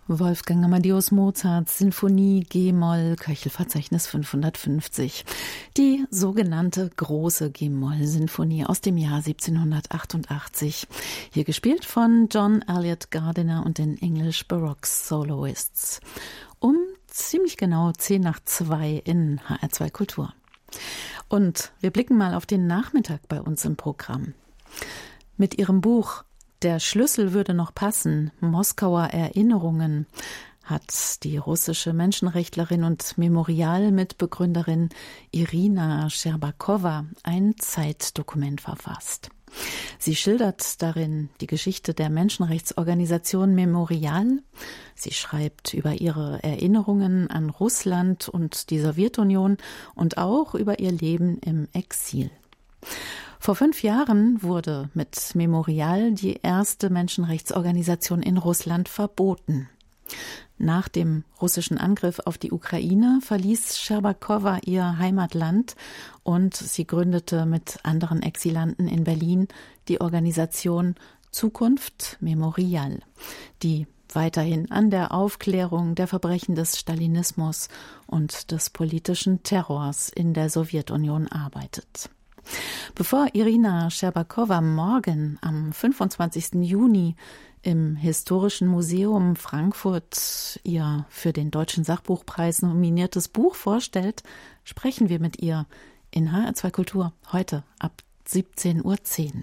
Wolfgang Amadeus Mozart, Sinfonie G-Moll, Köchelverzeichnis 550. Die sogenannte große G-Moll-Sinfonie aus dem Jahr 1788. Hier gespielt von John Elliott Gardiner und den English Baroque Soloists. Um ziemlich genau 1:10 in HR2 Kultur. Und wir blicken mal auf den Nachmittag bei uns im Programm. Mit ihrem Buch Der Schlüssel würde noch passen, Moskauer Erinnerungen, hat die russische Menschenrechtlerin und Memorial-Mitbegründerin Irina Scherbakowa ein Zeitdokument verfasst. Sie schildert darin die Geschichte der Menschenrechtsorganisation Memorial. Sie schreibt über ihre Erinnerungen an Russland und die Sowjetunion und auch über ihr Leben im Exil. Vor 5 Jahren wurde mit Memorial die erste Menschenrechtsorganisation in Russland verboten. Nach dem russischen Angriff auf die Ukraine verließ Scherbakowa ihr Heimatland und sie gründete mit anderen Exilanten in Berlin die Organisation Zukunft Memorial, die weiterhin an der Aufklärung der Verbrechen des Stalinismus und des politischen Terrors in der Sowjetunion arbeitet. Bevor Irina Scherbakowa morgen am 25. Juni im Historischen Museum Frankfurt ihr für den Deutschen Sachbuchpreis nominiertes Buch vorstellt, sprechen wir mit ihr in HR2 Kultur heute ab 17:10 Uhr.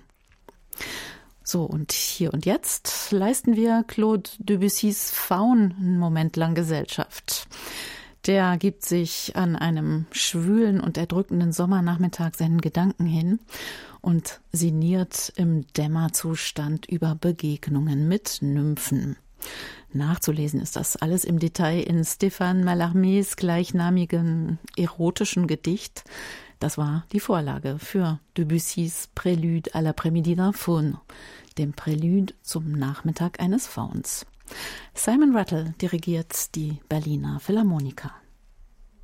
So, und hier und jetzt leisten wir Claude Debussys Faun einen Moment lang Gesellschaft. Der gibt sich an einem schwülen und erdrückenden Sommernachmittag seinen Gedanken hin und sinniert im Dämmerzustand über Begegnungen mit Nymphen. Nachzulesen ist das alles im Detail in Stéphane Mallarmés gleichnamigen erotischen Gedicht. Das war die Vorlage für Debussys Prélude à l'après-midi d'un faune, dem Prälude zum Nachmittag eines Fauns. Simon Rattle dirigiert die Berliner Philharmoniker.